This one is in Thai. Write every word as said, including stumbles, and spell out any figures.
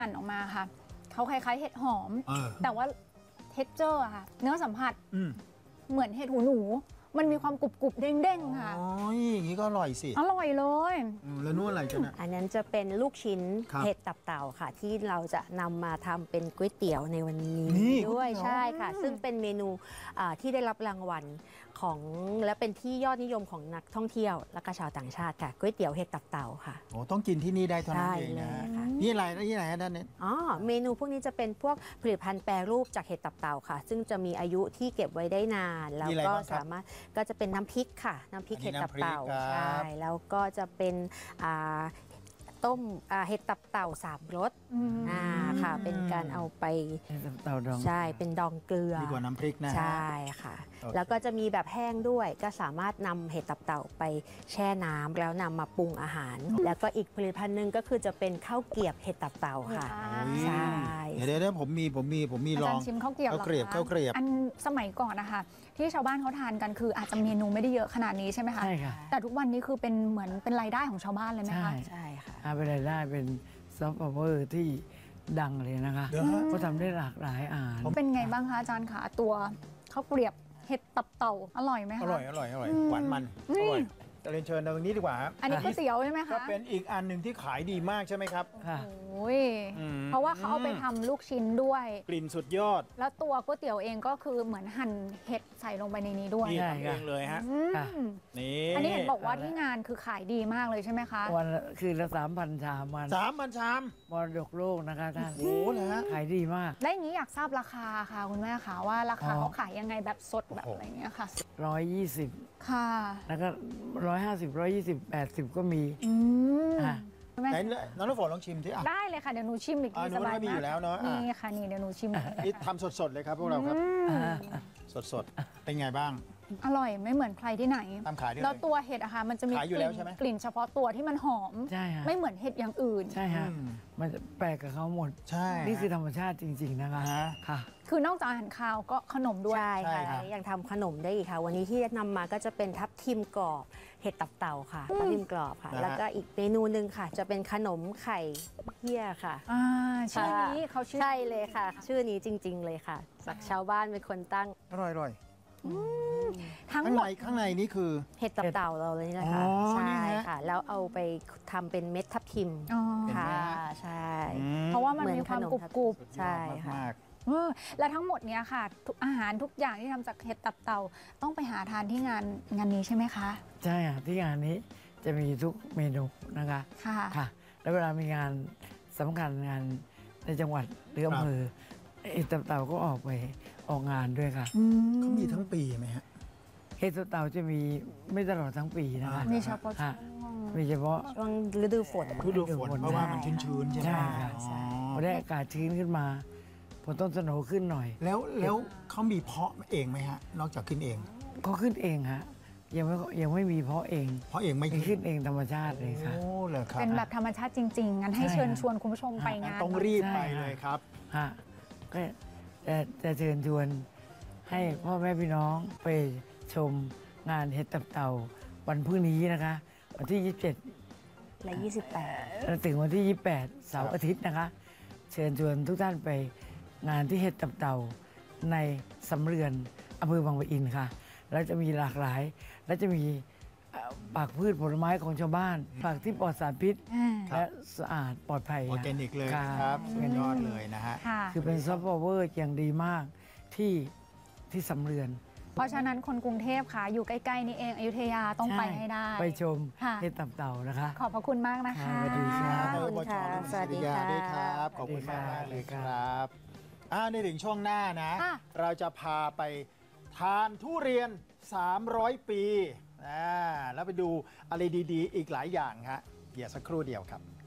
หั่นออกมาค่ะเขาคล้ายๆเห็ดหอมเออแต่ว่าเท็กเจอร์ค่ะเนื้อสัมผัสอืมเหมือนเห็ดหูหนู มันมีความกรุบๆเด้งๆค่ะอ๋ออย่างนี้ก็อร่อยสิอร่อยเลยอืมแล้วนู่นอะไรกันนะอันนั้นจะเป็นลูกชิ้นครับเห็ดตับเต่าค่ะ ที่เราจะนำมาทำเป็นก๋วยเตี๋ยวในวันนี้นี่ด้วยก๋วยเตี๋ยวใช่ค่ะ ซึ่งเป็นเมนูอ่าที่ได้รับรางวัลของและเป็นที่ยอดนิยมของนักท่องเที่ยวและก็ชาวต่างชาติค่ะก๋วยเตี๋ยวเห็ดตับเต่าค่ะโอ้ต้องกินที่นี่ได้เท่านั้นใช่เองนะเลยค่ะนี่อะไรนะนี่อะไรนะด้านนี้อ๋อเมนูพวกนี้จะเป็นพวกผลิตภัณฑ์แปรรูปจากเห็ดตับเต่าค่ะ ซึ่งจะมีอายุที่เก็บไว้ได้นาน แล้วมีอะไรก็บ้างครับสามารถก็จะเป็นน้ำพริกค่ะ น้ำพริกอันนี้เห็ดตับเต่าน้ำพริกครับใช่แล้วก็จะเป็นอ่าต้มอ่าเห็ดตับเต่าสามรสอืมอ่าค่ะ เป็นการเอาไปเต่าดองใช่เป็นดองเกลือดีกว่าน้ำพริกนะใช่ค่ะโอเคแล้วก็จะมีแบบแห้งด้วย ก็สามารถนำเห็ดตับเต่าไปแช่น้ำแล้วนำมาปรุงอาหาร แล้วก็อีกผลิตภัณฑ์หนึ่งก็คือจะเป็นข้าวเกรียบเห็ดตับเต่าค่ะอ่าโอ้ยใช่เดี๋ยวเดี๋ยวเดี๋ยวผมมีผมมีผมมีอาลจาอรง ย์ชิมข้าวเกรียบข้าวเกรียบหรอคะข้าวเกรียบอันสมัยก่อนนะคะที่ชาวบ้านเขาทานกันคืออาจจะเมนูไม่ได้เยอะขนาดนี้ใช่ไหมคะใช่ค่ะแต่ทุกวันนี้คือเป็นเหมือนเป็นรายได้ของชาวบ้านเลยไหมใช่คะใช่ค่ะอาเป็นรายได้เป็นซอฟต์พาวเวอร์ที่ดังเลยนะคะเดี๋ยวฮะเขาทำได้หลากหลายอาหารเป็นไงบ้างคะอาจารย์คะตัวข้าวเกรียบเห็ดตับเต่าอร่อยไหมคะอร่อยอร่อยอร่อยอืมหวานมันอือมร่อยแต่เรียนเชิญตรงนี้ดีกว่าครับอันนี้ก๋วยเตี๋ยวใช่ไหมก็คะเป็นอีกอันหนึ่งที่ขายดีมากใช่ไหมครับค่ะโอ้ยอืมเพราะว่าเขาเอาไปทำลูกชิ้นด้วยกลิ่นสุดยอดแล้วตัวก๋วยเตี๋ยวเองก็คือเหมือนหั่นเห็ดใส่ลงไปในนี้ด้วยนี่ใช่ทำเองเลยฮะอืมค่ะนี่อันนี้เห็นบอกว่าที่งานคือขายดีมากเลยใช่ไหมคะวันละคือละสามพันชามวันสามพันชามมรดกโลกนะคะท่านโอ้โหเหรอฮะขายดีมากได้อย่างนี้อยากทราบราคาค่ะคุณแม่คะว่าราคาอ๋อเขาขายยังไงแบบสดแบบโอ้โหอะไรเงี้ยค่ะร้อยยี่สิบค่ะแล้วก็ร้อยห้าสิบร้อยยี่สิบแปดสิบก็มีอืมค่ะคุณแม่ไหนน้องน้ำฝนลองชิมที่อ่ะได้เลยค่ะเดี๋ยวหนูชิมอีกอ่าทีหนูสบายก็มีอยู่แล้วเนอะอ่ะนี่ค่ะนี่เดี๋ยวหนูชิมนี่ทำสดๆเลยครับพวกเราครับอืมสดๆ เป็นไงบ้างอร่อยไม่เหมือนใครที่ไหนทำขายได้แล้วเลยตัวเห็ดอะค่ะมันจะมีขายอยู่กแล้ลิ่วน ใช่ไหมกลิ่นเฉพาะตัวที่มันหอมใช่ฮะไม่เหมือนเห็ดอย่างอื่นใช่ฮะอืมมันจะแปลกกับเขาหมดใช่นี่คือธรรมชาติจริง ๆ นะคะฮะค่ะคือนอกจากอาหารคาวก็ขนมด้วยใช่ใช่ค่ะครับยังทำขนมได้อีกค่ะ วันนี้ที่นำมาก็จะเป็นทับทิมกรอบเห็ดตับเต่าค่ะ ทับทิมกรอบค่ะ แล้วก็อีกเมนูหนึ่งค่ะ จะเป็นขนมไข่เหี้ยค่ะอ่าชื่อนี้เขาชื่อใช่เลยค่ะ ชื่อนี้จริง ๆ เลยค่ะจากชาวบ้านเป็นคนตั้งอร่อยอร่อยทั้งข้างหมในดข้างในนี่คือเห็ดตับเต่าเราเลยนี่แหละค่ะอ๋อใช่นี่ฮะค่ะ แล้วเอาไปทำเป็นเม็ดทับทิมอ๋อเห็นไหมค่ะฮะใช่อืมเพราะว่ามันเหมือนมีความขนมกรุบกรุบใช่ค่ะมากๆเออและทั้งหมดเนี้ยค่ะทุกอาหารทุกอย่างที่ทำจากเห็ดตับเต่าต้องไปหาทานที่งานงานนี้ใช่ไหมคะใช่ค่ะที่งานนี้จะมีทุกเมนูนะคะค่ะค่ะ แล้วเวลามีงานสำคัญงานในจังหวัดหรืออำเภอเห็ดตับเต่าก็ออกไปออกงานด้วยค่ะๆเขามีทั้งปีไหมฮะเห็ดตับเต่าจะมีไม่ตลอดทั้งปีนะคะอ่ามีเฉพาะช่ค่ะวงมีเฉพาะช่วงฤดูฝนฤดูฝนเพราะว่ามันชื้นๆใช่ไหมใช่ค่ะอ๋อพอได้อากาศชื้นขึ้นมาผลต้นสโหนขึ้นหน่อยแล้วแล้วเขามีเพาะเองไหมฮะ นอกจากขึ้นเองก็ขึ้นเองฮะยังไม่ยังไม่มีเพาะเองเพาะเองไม่มีขึ้นเองธรรมชาติเลยค่ะโอ้เหรอครับเป็นแบบธรรมชาติจริงๆ งั้นให้ใช่เชิญค่ะชวนคุณผู้ชมไปงานต้องรีบไปเลยครับฮะก็จะจะเชิญชวนให้พ่อแม่พี่น้องไปชมงานเห็ดตับเต่าวันพรุ่งนี้นะคะ วันที่ ยี่สิบเจ็ดและยี่สิบแปดแล้วถึงวันที่ ยี่สิบแปด เสาร์อาทิตย์นะคะ เชิญชวนทุกท่านไปงานที่เห็ดตับเต่าในสำเรือนอำเภอบางปะอินค่ะ แล้วจะมีหลากหลาย และจะมีเอ่อผักพืชผลไม้ของชาวบ้านผักที่ปลอดสารพิษอ่าครับและสะอาดปลอดภัยออร์แกนิกเลยค่ะครับสุดยอดเลยนะฮะค่ะคือเป็นซอฟต์พาวเวอร์อย่างดีมากที่ที่สำเรือนเพราะฉะนั้นคนกรุงเทพค่ะ อยู่ใกล้ๆนี่เองอยุธยาต้องไปให้ได้ไปชมค่ะเห็ดตับเต่านะคะขอบพระคุณมากนะคะสวัสดีครับขอบคุณค่ะสวัสดีค่ะด้วยครับ ขอบคุณมากมากเลยครับอ่าในถึงช่วงหน้านะค่ะเราจะพาไปทานทุเรียน สามร้อย ปีอ่าแล้วไปดูอะไรดีๆ อีกหลายอย่างฮะเดี๋ยวสักครู่เดียวครับ